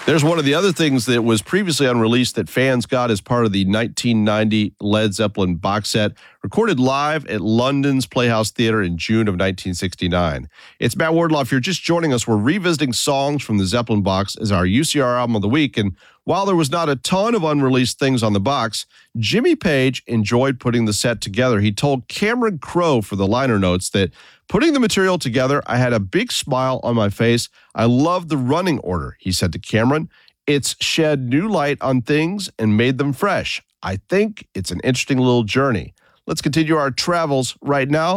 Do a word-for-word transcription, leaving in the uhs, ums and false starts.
There's one of the other things that was previously unreleased that fans got as part of the nineteen ninety Led Zeppelin box set, recorded live at London's Playhouse Theatre in June of nineteen sixty-nine. It's Matt Wardlaw. If you're just joining us, we're revisiting songs from the Zeppelin box as our U C R album of the week. And while there was not a ton of unreleased things on the box, Jimmy Page enjoyed putting the set together. He told Cameron Crowe for the liner notes that putting the material together, I had a big smile on my face. I love the running order, he said to Cameron. It's shed new light on things and made them fresh. I think it's an interesting little journey. Let's continue our travels right now.